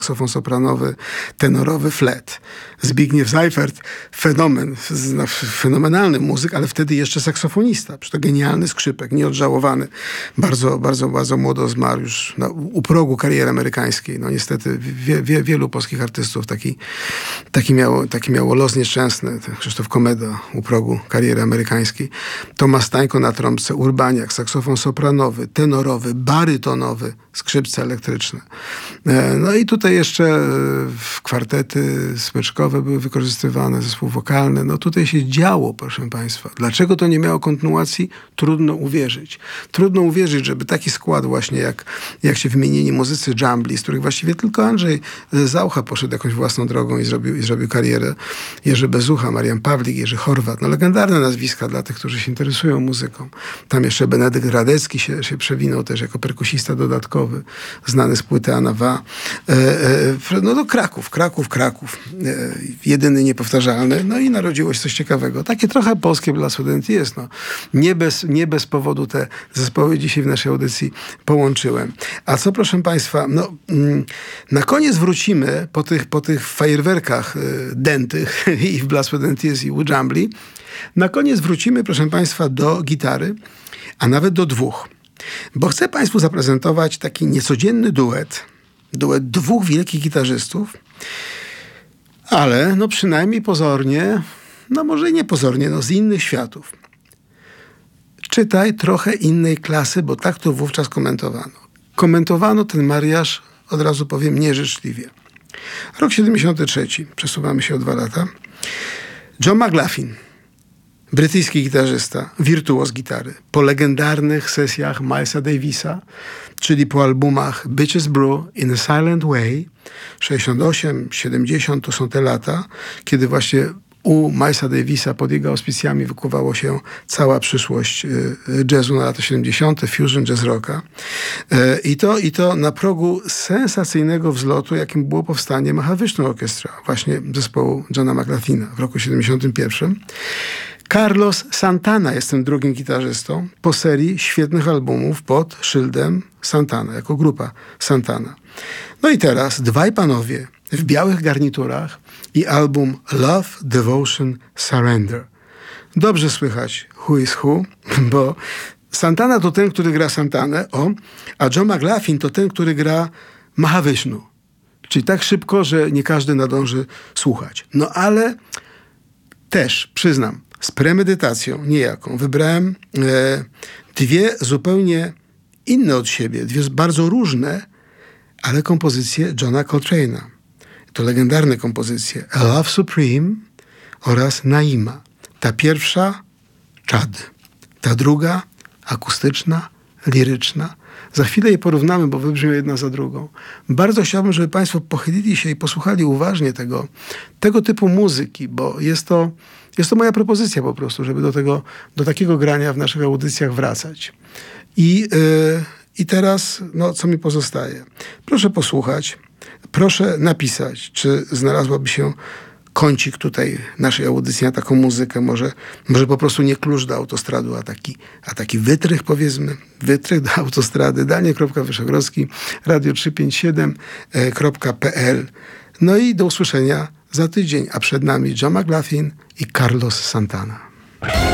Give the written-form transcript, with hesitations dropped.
saksofon sopranowy, tenorowy flet. Zbigniew Seifert, fenomenalny muzyk, ale wtedy jeszcze saksofonista. Przecież to genialny skrzypek, nieodżałowany. Bardzo, bardzo, bardzo młodo zmarł już u progu kariery amerykańskiej. No niestety wielu polskich artystów taki miało los nieszczęsny. Krzysztof Komeda u progu kariery amerykańskiej. Tomasz Stańko na trąbce, Urbaniak, saksofon sopranowy, tenorowy, barytonowy, skrzypce elektryczne. No i tutaj jeszcze kwartety smyczkowe były wykorzystywane, zespół wokalny. No tutaj się działo, proszę państwa. Dlaczego to nie miało kontynuacji? Trudno uwierzyć. Trudno uwierzyć, żeby taki skład właśnie jak się wymienieni muzycy Jumbli, z których właściwie tylko Andrzej Zaucha poszedł jakąś własną drogą i zrobił karierę. Jerzy Bezucha, Marian Pawlik, Jerzy Horwat. No legendarne nazwiska dla tych, którzy się interesują muzyką. Tam jeszcze Benedykt Radecki się przewinął też jako perkusista dodatkowy, znany z płyty Anawa. No to Kraków. Jedyny, niepowtarzalny. No i narodziło się coś ciekawego. Takie trochę polskie Blas Student jest. No. Nie bez powodu te zespoły dzisiaj w naszej audycji połączyłem. A co, proszę państwa, no, na koniec wrócimy po tych fajerwerkach dętych i w Blas Student jest i u Jumbli. Na koniec wrócimy, proszę państwa, do gitary, a nawet do dwóch. Bo chcę państwu zaprezentować taki niecodzienny duet dwóch wielkich gitarzystów, ale no przynajmniej pozornie, no może i nie pozornie, no z innych światów. Czytaj trochę innej klasy, bo tak to wówczas komentowano. Komentowano ten mariaż, od razu powiem, nieżyczliwie. Rok 73, przesuwamy się o 2 lata. John McLaughlin, brytyjski gitarzysta, wirtuoz gitary. Po legendarnych sesjach Milesa Davisa, czyli po albumach Bitches Brew, In a Silent Way, 68, 70 to są te lata, kiedy właśnie u Milesa Davisa pod jego auspicjami wykuwało się cała przyszłość jazzu na lata 70., fusion, jazz rocka. I to na progu sensacyjnego wzlotu, jakim było powstanie Mahavishnu Orchestra, właśnie zespołu Johna McLaughlina w roku 71. Carlos Santana jest tym drugim gitarzystą po serii świetnych albumów pod szyldem Santana, jako grupa Santana. No i teraz dwaj panowie w białych garniturach i album Love, Devotion, Surrender. Dobrze słychać who is who, bo Santana to ten, który gra Santanę, a John McLaughlin to ten, który gra Mahavishnu. Czyli tak szybko, że nie każdy nadąży słuchać. No ale też, przyznam, z premedytacją niejaką wybrałem dwie zupełnie inne od siebie, dwie bardzo różne, ale kompozycje Johna Coltrane'a. To legendarne kompozycje A Love Supreme oraz Naima. Ta pierwsza czad, ta druga akustyczna, liryczna. Za chwilę je porównamy, bo wybrzmią jedna za drugą. Bardzo chciałbym, żeby państwo pochylili się i posłuchali uważnie tego typu muzyki, bo jest to moja propozycja po prostu, żeby do takiego grania w naszych audycjach wracać. I teraz, no, co mi pozostaje? Proszę posłuchać, proszę napisać, czy znalazłaby się kącik tutaj naszej audycji na taką muzykę. Może po prostu nie klucz do autostrady, a taki wytrych, powiedzmy, wytrych do autostrady. Daniel.Wyszogrodzki, radio357.pl. No i do usłyszenia za tydzień, a przed nami John McLaughlin i Carlos Santana.